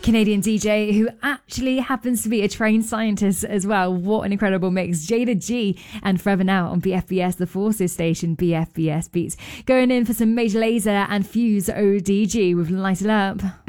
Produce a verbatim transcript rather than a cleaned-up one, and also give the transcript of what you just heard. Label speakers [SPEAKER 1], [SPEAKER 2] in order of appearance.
[SPEAKER 1] Canadian D J who actually happens to be a trained scientist as well. What an incredible mix. Jada G and Forever Now on B F B S, the Forces station, B F B S Beats. Going in for some Major Lazer and Fuse O D G with Light It Up.